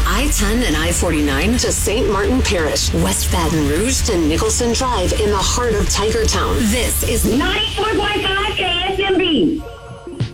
I-10 and I-49 to St. Martin Parish, West Baton Rouge to Nicholson Drive in the heart of Tigertown. This is 94.5 KSMB.